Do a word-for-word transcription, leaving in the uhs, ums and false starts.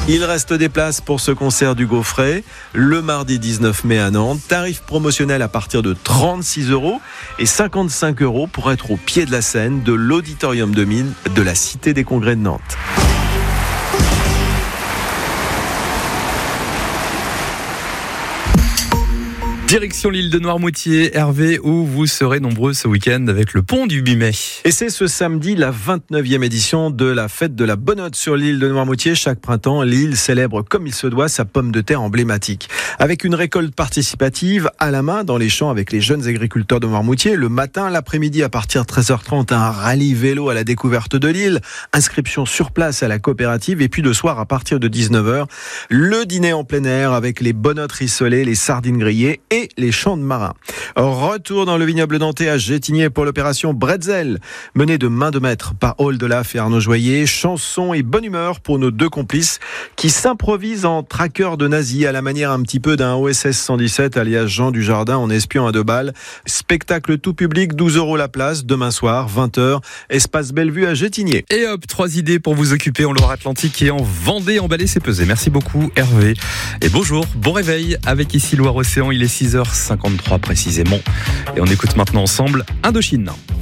Il reste des places pour ce concert du Gaufret le mardi dix-neuf mai à Nantes. Tarif promotionnel à partir de trente-six euros et cinquante-cinq euros pour être au pied de la scène de l'Auditorium deux mille de la Cité des Congrès de Nantes. Direction l'île de Noirmoutier, Hervé, où vous serez nombreux ce week-end avec le pont du huit mai. Et c'est ce samedi la vingt-neuvième édition de la fête de la Bonnotte sur l'île de Noirmoutier. Chaque printemps, l'île célèbre comme il se doit sa pomme de terre emblématique. Avec une récolte participative à la main dans les champs avec les jeunes agriculteurs de Noirmoutier. Le matin, l'après-midi à partir de treize heures trente, un rallye vélo à la découverte de l'île. Inscription sur place à la coopérative. Et puis le soir à partir de dix-neuf heures, le dîner en plein air avec les bonnottes rissolées, les sardines grillées et les champs de marins. Retour dans le vignoble nantais à Gétigné pour l'opération Bretzel, menée de main de maître par Hall Delaf et Arnaud Joyer. Chanson et bonne humeur pour nos deux complices qui s'improvisent en traqueurs de nazis à la manière un petit peu d'un O S S cent dix-sept alias Jean Dujardin en espion à deux balles. Spectacle tout public, douze euros la place, demain soir, vingt heures, espace Bellevue à Gétigné. Et hop, trois idées pour vous occuper en Loire-Atlantique et en Vendée, emballer c'est pesé. Merci beaucoup Hervé. Et bonjour, bon réveil avec ici Loire-Océan, il est six heures cinquante-trois précisément. Et on écoute maintenant ensemble Indochine.